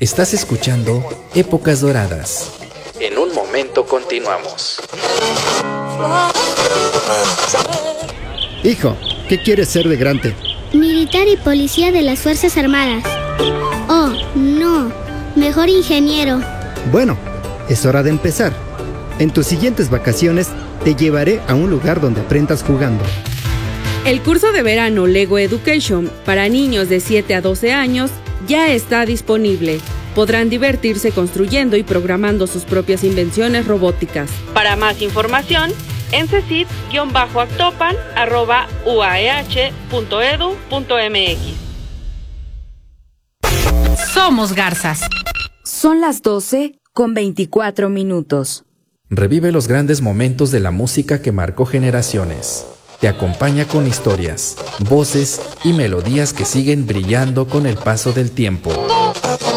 Estás escuchando Épocas Doradas. En un momento continuamos. Hijo, ¿qué quieres ser de grande? Militar y policía de las Fuerzas Armadas. Oh, no, mejor ingeniero. Bueno, es hora de empezar. En tus siguientes vacaciones te llevaré a un lugar donde aprendas jugando. El curso de verano Lego Education para niños de 7 a 12 años ya está disponible. Podrán divertirse construyendo y programando sus propias invenciones robóticas. Para más información, en cecit-actopan@uaeh.edu.mx. Somos Garzas. Son las 12:24. Revive los grandes momentos de la música que marcó generaciones. Te acompaña con historias, voces y melodías que siguen brillando con el paso del tiempo.